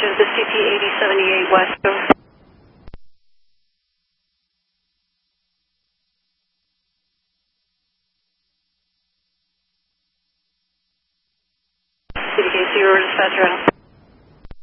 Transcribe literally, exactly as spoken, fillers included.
to the C P eighty seventy-eight West. Over. C D K zero, dispatcher out.